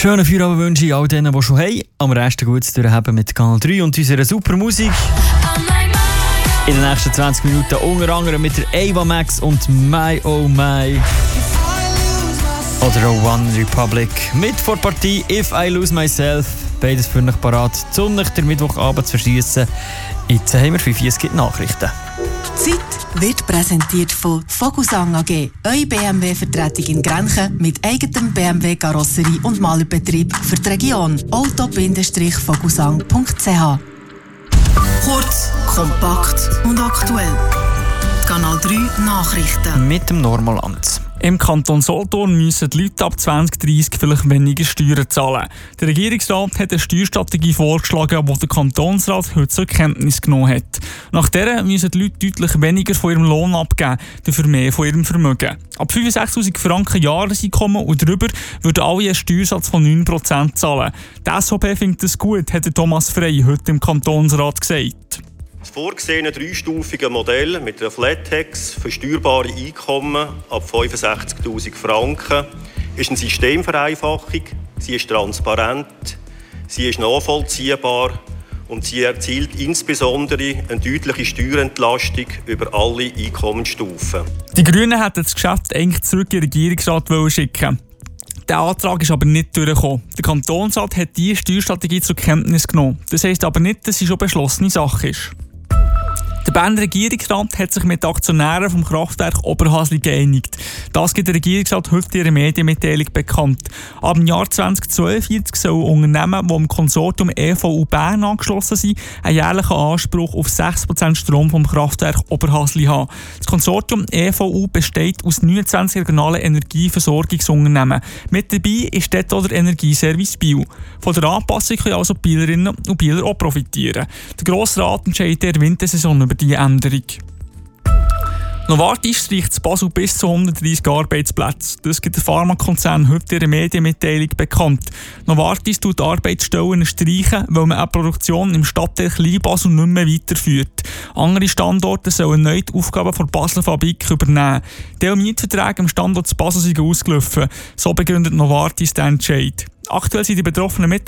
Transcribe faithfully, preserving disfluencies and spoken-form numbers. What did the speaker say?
Schönen Feierabend wünsche ich all denen, die schon haben, am Rest gut zu haben mit Kanal drei und unserer super Musik. In den nächsten zwanzig Minuten unter anderem mit der Ava Max und My Oh My. Oder One Republic mit vor Partie If I Lose Myself. Beides für euch parat, um euch den Mittwochabend zu verschiessen. Jetzt haben wir fünf Uhr, es gibt Nachrichten. Die Zeit wird präsentiert von Vogelsang A G, eure B M W-Vertretung in Grenchen mit eigenem B M W-Karosserie und Malerbetrieb für die Region. auto Vogelsang punkt c h. Kurz, kompakt und aktuell. Kanal drei Nachrichten. Mit dem Normalland. Im Kanton Solothurn müssen die Leute ab zwanzig dreißig vielleicht weniger Steuern zahlen. Der Regierungsrat hat eine Steuerstrategie vorgeschlagen, die der Kantonsrat heute zur Kenntnis genommen hat. Nach der müssen die Leute deutlich weniger von ihrem Lohn abgeben, dafür mehr von ihrem Vermögen. Ab fünfundsechzigtausend Franken Jahreseinkommen und darüber würden alle einen Steuersatz von neun Prozent zahlen. Die S V P findet das gut, hat Thomas Frey heute im Kantonsrat gesagt. Das vorgesehene dreistufige Modell mit einer Flat-Tax für steuerbare Einkommen ab fünfundsechzigtausend Franken ist eine Systemvereinfachung, sie ist transparent, sie ist nachvollziehbar und sie erzielt insbesondere eine deutliche Steuerentlastung über alle Einkommensstufen. Die Grünen hätten das Geschäft eigentlich zurück in den Regierungsrat schicken. Der Antrag ist aber nicht durchgekommen. Der Kantonsrat hat diese Steuerstrategie zur Kenntnis genommen. Das heisst aber nicht, dass sie schon beschlossene Sache ist. Der Berner Regierungsrat hat sich mit den Aktionären vom Kraftwerk Oberhasli geeinigt. Das gibt der Regierungsrat heute in ihrer Medienmitteilung bekannt. Ab dem Jahr zweitausendzweiundvierzig sollen Unternehmen, die im Konsortium E V U Bern angeschlossen sind, einen jährlichen Anspruch auf sechs Prozent Strom vom Kraftwerk Oberhasli haben. Das Konsortium E V U besteht aus neunundzwanzig regionalen Energieversorgungsunternehmen. Mit dabei ist dort auch der Energieservice Biel. Von der Anpassung können also Bielerinnen und Bieler auch profitieren. Der Grosse Rat entscheidet in der Wintersaison über diese Änderung. Novartis streicht in Basel bis zu hundertdreissig Arbeitsplätze. Das gibt der Pharmakonzern heute in der Medienmitteilung bekannt. Novartis tut Arbeitsstellen streichen, weil man eine Produktion im Stadtteil Kleinbasel nicht mehr weiterführt. Andere Standorte sollen neu die Aufgaben der Basler Fabrik übernehmen. Die Mietverträge am Standort Basel sind ausgelaufen. So begründet Novartis den Entscheid. Aktuell sind die betroffenen Mitarbeiter